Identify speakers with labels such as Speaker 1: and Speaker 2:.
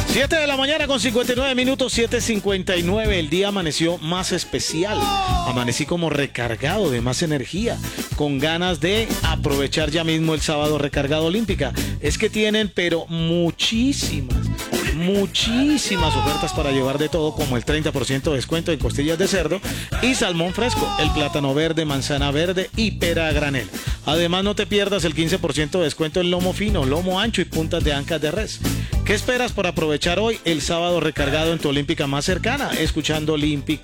Speaker 1: 7 de la mañana con 59 minutos, 7:59. El día amaneció más especial. Amanecí como recargado de más energía, con ganas de aprovechar ya mismo el sábado recargado olímpica. Es que tienen, pero muchísimas ofertas para llevar de todo, como el 30% de descuento en costillas de cerdo y salmón fresco, el plátano verde, manzana verde y pera a granel. Además, no te pierdas el 15% de descuento en lomo fino, lomo ancho y puntas de ancas de res. ¿Qué esperas por aprovechar hoy el sábado recargado en tu olímpica más cercana? Escuchando Olímpica.